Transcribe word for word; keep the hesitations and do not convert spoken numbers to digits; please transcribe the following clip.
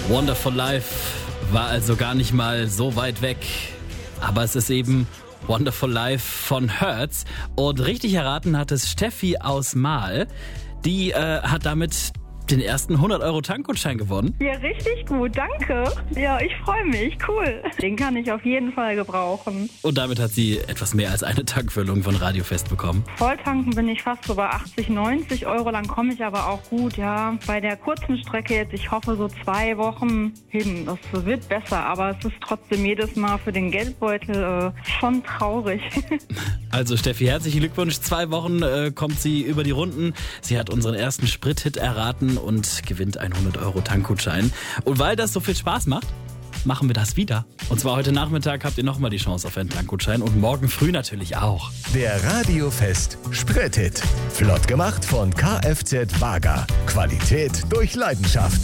Wonderful Life war also gar nicht mal so weit weg. Aber es ist eben Wonderful Life von Hertz. Und richtig erraten hat es Steffi aus Mahl. Die äh, hat damit den ersten hundert Euro Tankgutschein gewonnen. Ja, richtig gut, danke. Ja, ich freue mich, cool. Den kann ich auf jeden Fall gebrauchen. Und damit hat sie etwas mehr als eine Tankfüllung von Radio Fest bekommen. Volltanken bin ich fast so bei achtzig, neunzig Euro, dann komme ich aber auch gut, ja. Bei der kurzen Strecke jetzt, ich hoffe so zwei Wochen hin, das wird besser, aber es ist trotzdem jedes Mal für den Geldbeutel äh, schon traurig. Also Steffi, herzlichen Glückwunsch. Zwei Wochen äh, kommt sie über die Runden. Sie hat unseren ersten Sprit-Hit erraten und gewinnt einen hundert Euro Tankgutschein. Und weil das so viel Spaß macht, machen wir das wieder. Und zwar heute Nachmittag habt ihr nochmal die Chance auf einen Tankgutschein und morgen früh natürlich auch. Der Radio Fest Sprit-Hit. Flott gemacht von Kfz Wager. Qualität durch Leidenschaft.